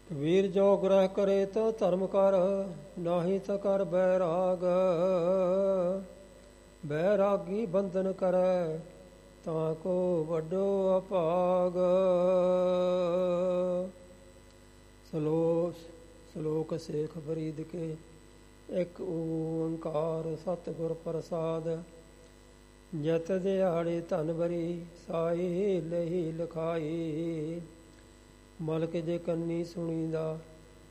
ਵੀਰ ਜੋ ਗ੍ਰਹਿ ਕਰੇ ਤੋ ਧਰਮ ਕਰ, ਨਾਹੀ ਤ ਕਰ ਬੈਰਾਗ। ਬੈਰਾਗੀ ਬੰਧਨ ਕਰੈ, ਤਾਂ ਕੋ ਵੱਡੋ ਅਭਾਗ। ਸ਼ਲੋਕ ਸੇਖ ਫਰੀਦ ਕੇ। ਇੱਕ ਓੰਕਾਰ ਸਤਿਗੁਰ ਪ੍ਰਸਾਦ। ਜਤ ਦਿਹਾੜੇ ਧਨ ਬਰੀ, ਸਾਈ ਲਹੀ ਲਖਾਈ। ਮਲਕ ਜੇ ਕੰਨੀ ਸੁਣੀਦਾ,